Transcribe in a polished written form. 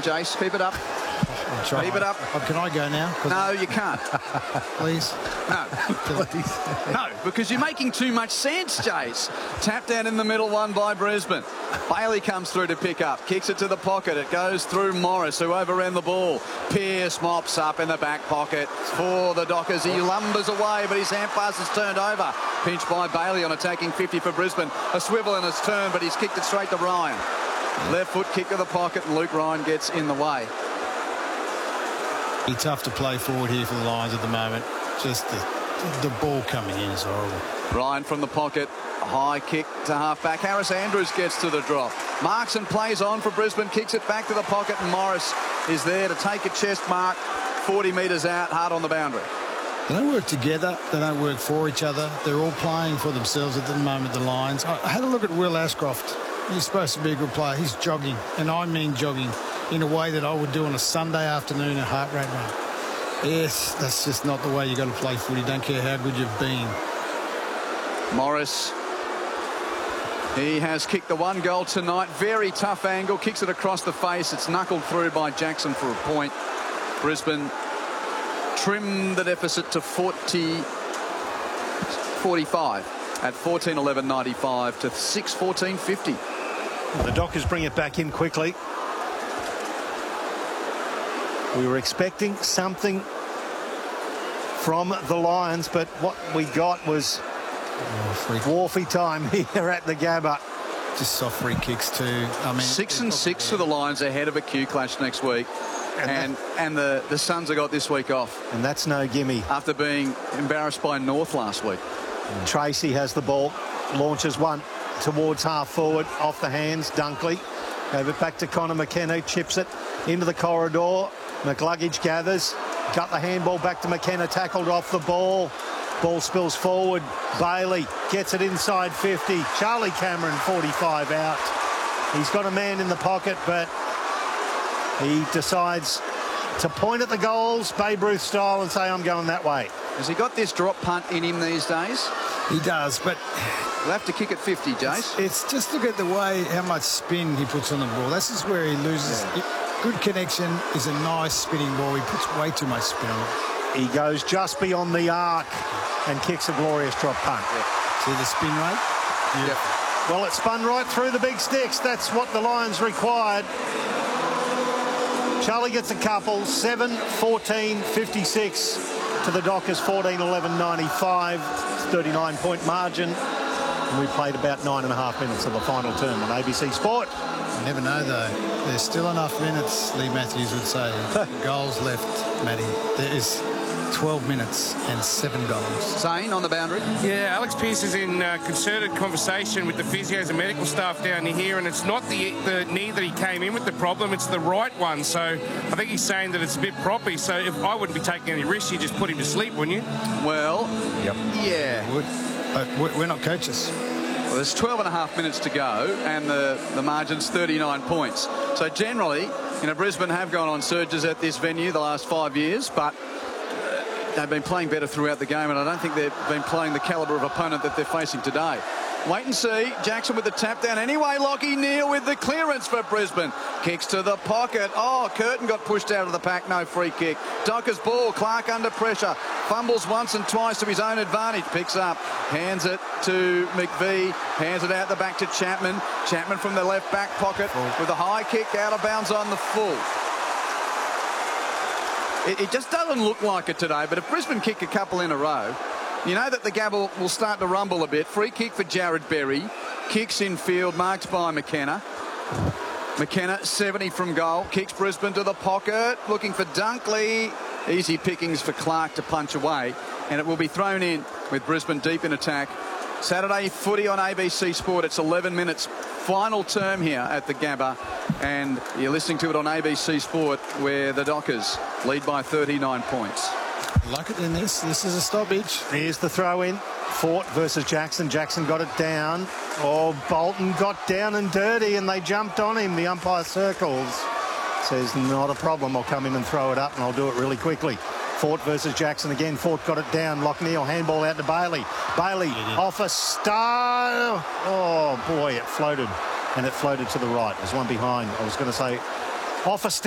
Jace, keep it up. Keep it up. Oh, can I go now? No, you can't. Please. No. Please. No, because you're making too much sense, Jace. Tap down in the middle, one by Brisbane. Bailey comes through to pick up, kicks it to the pocket. It goes through Morris, who overran the ball. Pearce mops up in the back pocket for the Dockers. He lumbers away, but his hand pass is turned over. Pinched by Bailey on attacking 50 for Brisbane. A swivel in his turn, but he's kicked it straight to Ryan. Left foot kick to the pocket, and Luke Ryan gets in the way. It's tough to play forward here for the Lions at the moment. Just the ball coming in is horrible. Ryan from the pocket. A high kick to half-back. Harris Andrews gets to the drop. Markson plays on for Brisbane, kicks it back to the pocket, and Morris is there to take a chest mark 40 metres out, hard on the boundary. They don't work together. They don't work for each other. They're all playing for themselves at the moment, the Lions. I had a look at Will Ashcroft. He's supposed to be a good player. He's jogging, and I mean jogging, in a way that I would do on a Sunday afternoon at heart rate run. Yes, that's just not the way you got to play footy. Don't care how good you've been. Morris, he has kicked the one goal tonight. Very tough angle, kicks it across the face. It's knuckled through by Jackson for a point. Brisbane trimmed the deficit to 45 at 14-11-95 to 6-14-50. The Dockers bring it back in quickly. We were expecting something from the Lions, but what we got was Wharfy time here at the Gabba. Just soft free kicks too. I mean, 6 and 6 for the Lions ahead of a Q Clash next week. And the Suns have got this week off. And that's no gimme. After being embarrassed by North last week. Tracy has the ball, launches one towards half forward, off the hands, Dunkley. Gave it back to Connor McKenna, chips it into the corridor. McLuggage gathers, got the handball back to McKenna, tackled off the ball. Ball spills forward. Bailey gets it inside 50. Charlie Cameron, 45 out. He's got a man in the pocket, but he decides to point at the goals, Babe Ruth style, and say, I'm going that way. Has he got this drop punt in him these days? He does, but he'll have to kick at 50, Jace. It's just look at the way, how much spin he puts on the ball. This is where he loses. Yeah. Good connection is a nice spinning ball. He puts way too much spin on it. He goes just beyond the arc and kicks a glorious drop punt. Yeah. See the spin rate? Yeah. Yep. Well, it spun right through the big sticks. That's what the Lions required. Charlie gets a couple. 7-14-56 to the Dockers. 14-11-95. 39-point margin. And we played about 9.5 minutes of the final term on ABC Sport. You never know, though. There's still enough minutes, Lee Matthews would say. Goals left, Matty. There is 12 minutes and 7 goals. Zane on the boundary. Yeah, Alex Pearce is in concerted conversation with the physios and medical staff down here, and it's not the knee that he came in with the problem, it's the right one. So I think he's saying that it's a bit proppy. So if I wouldn't be taking any risks, you just put him to sleep, wouldn't you? Well, yep. Yeah. Would. But we're not coaches. Well, there's 12.5 minutes to go, and the margin's 39 points. So generally, Brisbane have gone on surges at this venue the last 5 years, but they've been playing better throughout the game, and I don't think they've been playing the calibre of opponent that they're facing today. Wait and see. Jackson with the tap down. Anyway, Lockie Neal with the clearance for Brisbane. Kicks to the pocket. Oh, Curtin got pushed out of the pack. No free kick. Dockers ball. Clark under pressure. Fumbles once and twice to his own advantage. Picks up. Hands it to McVee. Hands it out the back to Chapman. Chapman from the left back pocket with a high kick out of bounds on the full. It just doesn't look like it today, but if Brisbane kick a couple in a row, you know that the gavel will start to rumble a bit. Free kick for Jared Berry. Kicks in field, marked by McKenna. McKenna, 70 from goal. Kicks Brisbane to the pocket. Looking for Dunkley. Easy pickings for Clark to punch away. And it will be thrown in with Brisbane deep in attack. Saturday footy on ABC Sport. It's 11 minutes. Final term here at the Gabba. And you're listening to it on ABC Sport, where the Dockers lead by 39 points. Like it in this is a stoppage. Here's the throw in. Fort versus Jackson. Jackson got it down. Oh, Bolton got down and dirty, and they jumped on him. The umpire circles. Says, not a problem. I'll come in and throw it up, and I'll do it really quickly. Fort versus Jackson again. Fort got it down. Lockneil, handball out to Bailey. Bailey off a star. Oh, boy, it floated. And it floated to the right. There's one behind. I was going to say off a step.